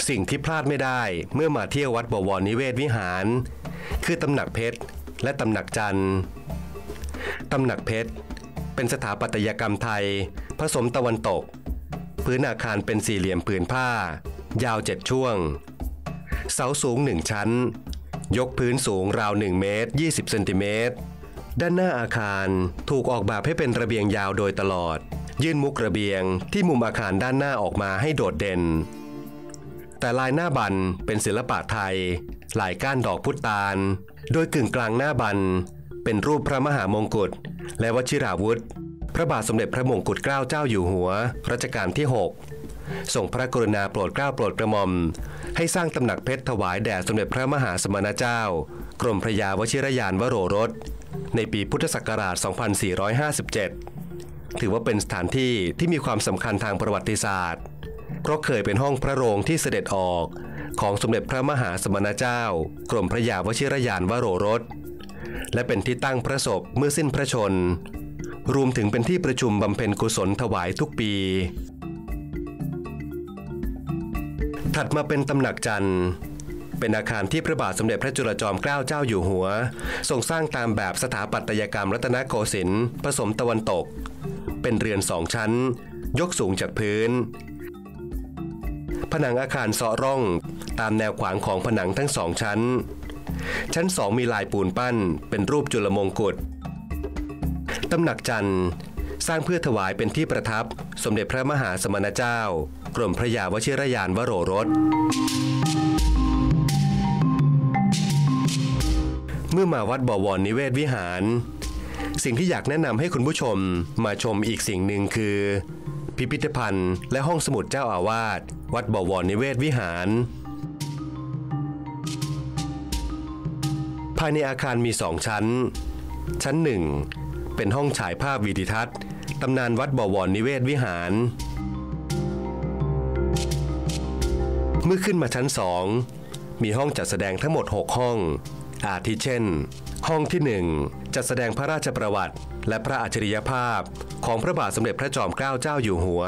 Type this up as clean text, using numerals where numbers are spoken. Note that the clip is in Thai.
สิ่งที่พลาดไม่ได้เมื่อมาเที่ยววัดบวรนิเวศวิหารคือตำหนักเพชรและตำหนักจันทร์ตำหนักเพชรเป็นสถาปัตยกรรมไทยผสมตะวันตกพื้นอาคารเป็นสี่เหลี่ยมผืนผ้ายาว7ช่วงเสาสูง1ชั้นยกพื้นสูงราว1เมตร20เซนติเมตรด้านหน้าอาคารถูกออกแบบให้เป็นระเบียงยาวโดยตลอดยื่นมุกระเบียงที่มุมอาคารด้านหน้าออกมาให้โดดเด่นแต่ลายหน้าบันเป็นศิลปะไทยลายก้านดอกพุตานโดยกึ่งกลางหน้าบันเป็นรูปพระมหามงกุฎและวชิราวุธพระบาทสมเด็จพระมงกุฎเกล้าเจ้าอยู่หัวรัชกาลที่6ทรงพระกรุณาโปรดเกล้าโปรดกระหม่อมให้สร้างตำหนักเพชรถวายแด่สมเด็จพระมหาสมณเจ้ากรมพระยาวชิรยานวโรรสในปีพุทธศักราช 2457 ถือว่าเป็นสถานที่ที่มีความสำคัญทางประวัติศาสตร์เพราะเคยเป็นห้องพระโรงที่เสด็จออกของสมเด็จพระมหาสมณเจ้ากรมพระยาวชิรยานวโรรสและเป็นที่ตั้งพระศพเมื่อสิ้นพระชนม์รวมถึงเป็นที่ประชุมบำเพ็ญกุศลถวายทุกปีถัดมาเป็นตำหนักจันทร์เป็นอาคารที่พระบาทสมเด็จพระจุลจอมเกล้าเจ้าอยู่หัวทรงสร้างตามแบบสถาปัตยกรรมรัตนโกสินทร์ผสมตะวันตกเป็นเรือน2ชั้นยกสูงจากพื้นผนังอาคารเสาะร่องตามแนวขวางของผนังทั้ง2ชั้นชั้น2มีลายปูนปั้นเป็นรูปจุลมงกุฎตำหนักจันทร์สร้างเพื่อถวายเป็นที่ประทับสมเด็จพระมหาสมณเจ้ากรมพระยาวชิรยานวโรรสเมื่อมาวัดบวรนิเวศวิหารสิ่งที่อยากแนะนำให้คุณผู้ชมมาชมอีกสิ่งหนึ่งคือพิพิธภัณฑ์และห้องสมุดเจ้าอาวาสวัดบวรนิเวศวิหารภายในอาคารมี2ชั้นชั้น1เป็นห้องฉายภาพวิดิทัศน์ตำนานวัดบวรนิเวศวิหารเมื่อขึ้นมาชั้น2มีห้องจัดแสดงทั้งหมด6ห้องอาทิเช่นห้องที่1จัดแสดงพระราชประวัติและพระอัจฉริยภาพของพระบาทสมเด็จพระจอมเกล้าเจ้าอยู่หัว